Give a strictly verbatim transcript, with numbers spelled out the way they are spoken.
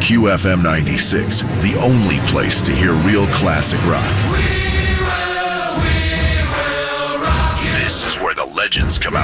Q F M ninety-six, the only place to hear real classic rock. We will, we will rock you. This is where the legends come out.